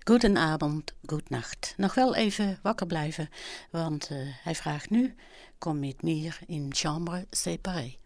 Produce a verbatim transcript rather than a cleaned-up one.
Goedenavond, goednacht. Nog wel even wakker blijven, want uh, hij vraagt nu: kom met mir in chambre séparée.